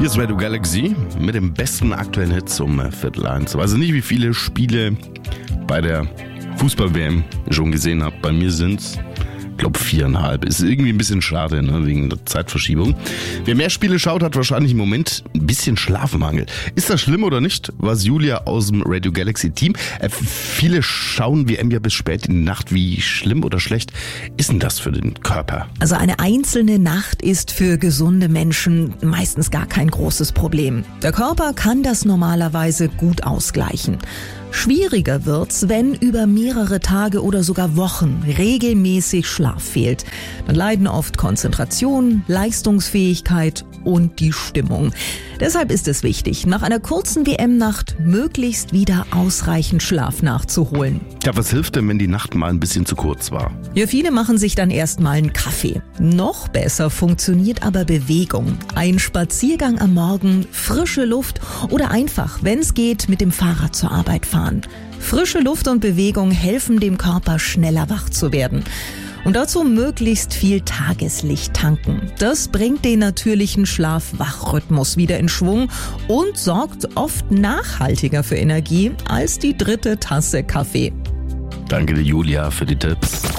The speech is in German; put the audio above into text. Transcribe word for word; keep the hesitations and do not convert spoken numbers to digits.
Hier ist Radio Galaxy mit dem besten aktuellen Hit um Viertel eins. Also nicht, wie viele Spiele bei der Fußball-W M schon gesehen habt. Bei mir sind's, ich glaube, viereinhalb. Ist irgendwie ein bisschen schade, ne, wegen der Zeitverschiebung. Wer mehr Spiele schaut, hat wahrscheinlich im Moment ein bisschen Schlafmangel. Ist das schlimm oder nicht? Was Julia aus dem Radio Galaxy Team. Äh, viele schauen W M ja bis spät in die Nacht. Wie schlimm oder schlecht ist denn das für den Körper? Also eine einzelne Nacht ist für gesunde Menschen meistens gar kein großes Problem. Der Körper kann das normalerweise gut ausgleichen. Schwieriger wird's, wenn über mehrere Tage oder sogar Wochen regelmäßig Schlaf fehlt. Dann leiden oft Konzentration, Leistungsfähigkeit und die Stimmung. Deshalb ist es wichtig, nach einer kurzen W M-Nacht möglichst wieder ausreichend Schlaf nachzuholen. Ja, was hilft denn, wenn die Nacht mal ein bisschen zu kurz war? Ja, viele machen sich dann erstmal einen Kaffee. Noch besser funktioniert aber Bewegung. Ein Spaziergang am Morgen, frische Luft oder einfach, wenn es geht, mit dem Fahrrad zur Arbeit fahren. Frische Luft und Bewegung helfen dem Körper, schneller wach zu werden. Und dazu möglichst viel Tageslicht tanken. Das bringt den natürlichen Schlaf-Wach-Rhythmus wieder in Schwung und sorgt oft nachhaltiger für Energie als die dritte Tasse Kaffee. Danke, Julia, für die Tipps.